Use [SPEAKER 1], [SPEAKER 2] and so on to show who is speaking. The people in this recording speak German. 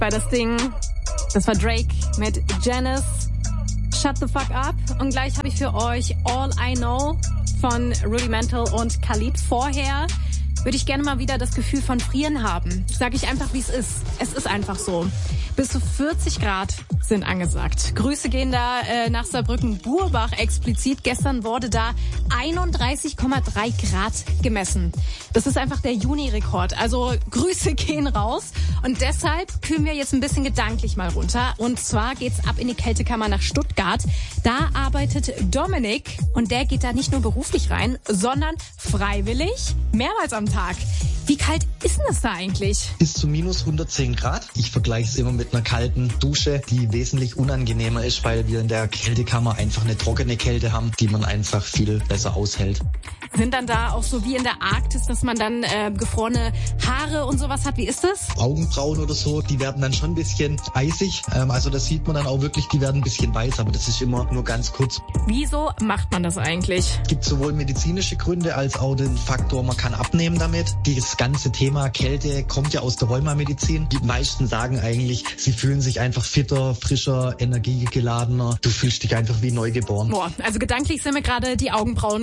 [SPEAKER 1] bei das Ding. Das war Drake mit Janice. Shut the fuck up. Und gleich habe ich für euch All I Know von Rudimental und Khalid. Vorher würde ich gerne mal wieder das Gefühl von Frieren haben. Sage ich einfach, wie es ist. Es ist einfach so. Bis zu 40 Grad sind angesagt. Grüße gehen da nach Saarbrücken-Burbach explizit. Gestern wurde da 31,3 Grad gemessen. Das ist einfach der Juni-Rekord. Also Grüße gehen raus. Und deshalb kühlen wir jetzt ein bisschen gedanklich mal runter. Und zwar geht's ab in die Kältekammer nach Stuttgart. Da arbeitet Dominik und der geht da nicht nur beruflich rein, sondern freiwillig mehrmals am Tag. Wie kalt ist denn es da eigentlich?
[SPEAKER 2] Bis zu minus 110 Grad. Ich vergleiche es immer mit einer kalten Dusche, die wesentlich unangenehmer ist, weil wir in der Kältekammer einfach eine trockene Kälte haben, die man einfach viel besser aushält.
[SPEAKER 1] Sind dann da auch so wie in der Arktis, dass man dann gefrorene Haare und sowas hat? Wie ist das?
[SPEAKER 2] Augenbrauen oder so, die werden dann schon ein bisschen eisig. Also das sieht man dann auch wirklich, die werden ein bisschen weiß, aber das ist immer nur ganz kurz.
[SPEAKER 1] Wieso macht man das eigentlich?
[SPEAKER 2] Es gibt sowohl medizinische Gründe als auch den Faktor, man kann abnehmen damit. Dieses ganze Thema Kälte kommt ja aus der Rheumamedizin. Die meisten sagen eigentlich, sie fühlen sich einfach fitter, frischer, energiegeladener. Du fühlst dich einfach wie neugeboren.
[SPEAKER 1] Boah, also gedanklich sind mir gerade die Augenbrauen